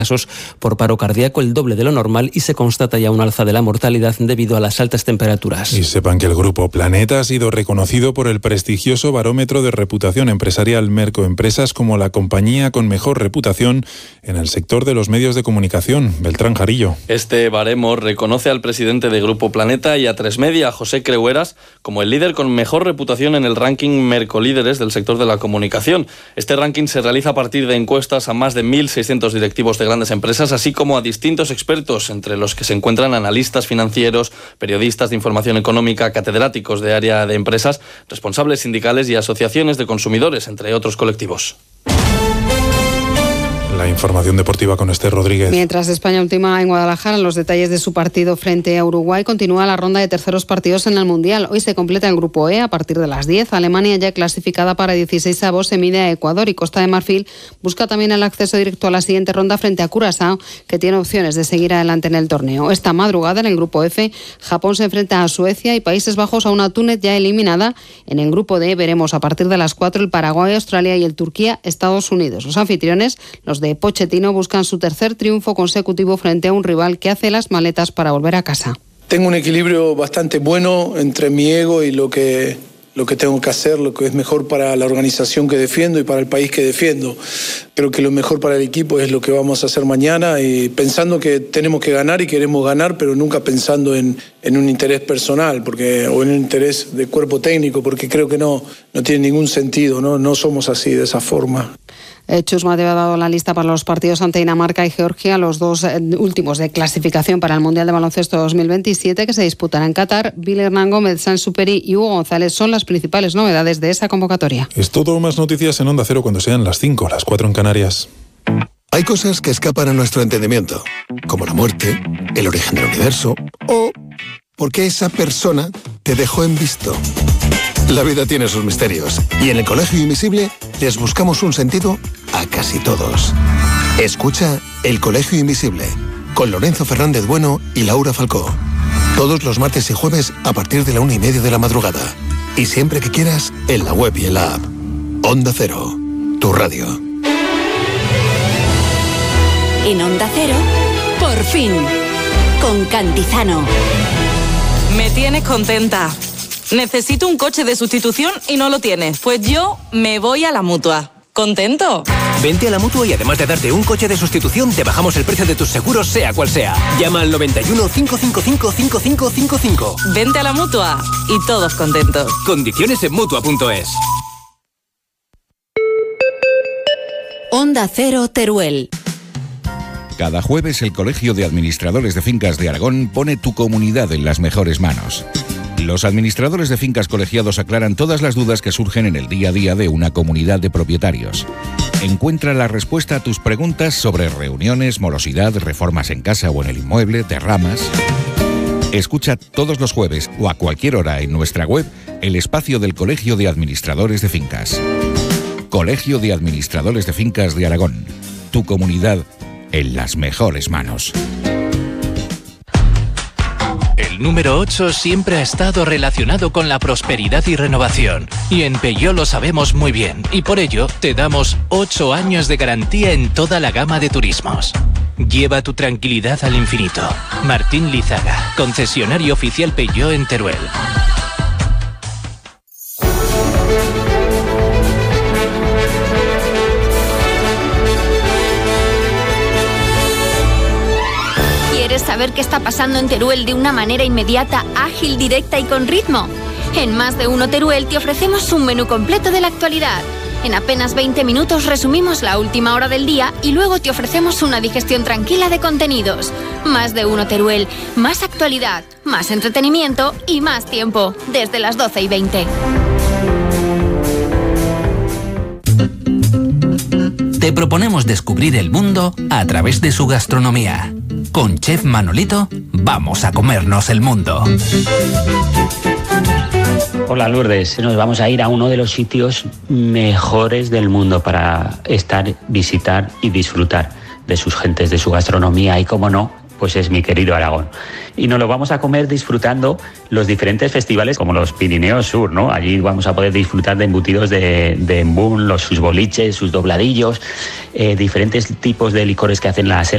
casos por paro cardíaco, el doble de lo normal, y se constata ya un alza de la mortalidad debido a las altas temperaturas. Y sepan que el Grupo Planeta ha sido reconocido por el prestigioso barómetro de reputación empresarial Mercoempresas como la compañía con mejor reputación en el sector de los medios de comunicación. Beltrán Jarillo. Este baremo reconoce al presidente de Grupo Planeta y a Atresmedia, a José Creueras, como el líder con mejor reputación en el ranking Mercolíderes del sector de la comunicación. Este ranking se realiza a partir de encuestas a más de 1.600 directivos de grandes empresas, así como a distintos expertos, entre los que se encuentran analistas financieros, periodistas de información económica, catedráticos de área de empresas, responsables sindicales y asociaciones de consumidores, entre otros colectivos. La información deportiva con Esther Rodríguez. Mientras España ultima en Guadalajara los detalles de su partido frente a Uruguay, continúa la ronda de terceros partidos en el Mundial. Hoy se completa el grupo E a partir de las 10. Alemania, ya clasificada para 16avos, se mide a Ecuador, y Costa de Marfil busca también el acceso directo a la siguiente ronda frente a Curazao, que tiene opciones de seguir adelante en el torneo. Esta madrugada en el grupo F, Japón se enfrenta a Suecia y Países Bajos a una Túnez ya eliminada. En el grupo D veremos a partir de las 4 el Paraguay, Australia y el Turquía, Estados Unidos. Los anfitriones, los de Pochettino, buscan su tercer triunfo consecutivo frente a un rival que hace las maletas para volver a casa. Tengo un equilibrio bastante bueno entre mi ego y lo que tengo que hacer, lo que es mejor para la organización que defiendo y para el país que defiendo. Creo que lo mejor para el equipo es lo que vamos a hacer mañana, y pensando que tenemos que ganar y queremos ganar, pero nunca pensando en un interés personal o en un interés de cuerpo técnico, porque creo que no tiene ningún sentido, no somos así, de esa forma. Chus Mateo ha dado la lista para los partidos ante Dinamarca y Georgia, los dos últimos de clasificación para el Mundial de Baloncesto 2027, que se disputará en Qatar. Vil Hernán Gómez, Sansuperi y Hugo González son las principales novedades de esa convocatoria. Es todo, más noticias en Onda Cero cuando sean las 5, las 4 en Canarias. Hay cosas que escapan a nuestro entendimiento, como la muerte, el origen del universo o por qué esa persona te dejó en visto. La vida tiene sus misterios y en el Colegio Invisible les buscamos un sentido a casi todos. Escucha El Colegio Invisible con Lorenzo Fernández Bueno y Laura Falcó. Todos los martes y jueves a partir de la 1:30 de la madrugada. Y siempre que quieras, en la web y en la app. Onda Cero, tu radio. En Onda Cero, por fin, con Cantizano. Me tienes contenta. Necesito un coche de sustitución y no lo tienes. Pues yo me voy a la Mutua. ¿Contento? Vente a la Mutua y además de darte un coche de sustitución, te bajamos el precio de tus seguros, sea cual sea. Llama al 91 555 5555. Vente a la Mutua y todos contentos. Condiciones en Mutua.es. Onda Cero, Teruel. Cada jueves el Colegio de Administradores de Fincas de Aragón pone tu comunidad en las mejores manos. Los administradores de fincas colegiados aclaran todas las dudas que surgen en el día a día de una comunidad de propietarios. Encuentra la respuesta a tus preguntas sobre reuniones, morosidad, reformas en casa o en el inmueble, derramas. Escucha todos los jueves o a cualquier hora en nuestra web el espacio del Colegio de Administradores de Fincas. Colegio de Administradores de Fincas de Aragón. Tu comunidad en las mejores manos. El número 8 siempre ha estado relacionado con la prosperidad y renovación. Y en Peugeot lo sabemos muy bien. Y por ello, te damos 8 años de garantía en toda la gama de turismos. Lleva tu tranquilidad al infinito. Martín Lizaga, concesionario oficial Peugeot en Teruel. ¿Quieres saber qué está pasando en Teruel de una manera inmediata, ágil, directa y con ritmo? En Más de Uno Teruel te ofrecemos un menú completo de la actualidad. En apenas 20 minutos resumimos la última hora del día y luego te ofrecemos una digestión tranquila de contenidos. Más de Uno Teruel, más actualidad, más entretenimiento y más tiempo, desde las 12:20. Te proponemos descubrir el mundo a través de su gastronomía. Con Chef Manolito, vamos a comernos el mundo. Hola Lourdes, nos vamos a ir a uno de los sitios mejores del mundo para estar, visitar y disfrutar de sus gentes, de su gastronomía y, como no, pues es mi querido Aragón. Y nos lo vamos a comer disfrutando los diferentes festivales como los Pirineos Sur, ¿no? Allí vamos a poder disfrutar de embutidos de embún, sus boliches, sus dobladillos, diferentes tipos de licores que hacen la selva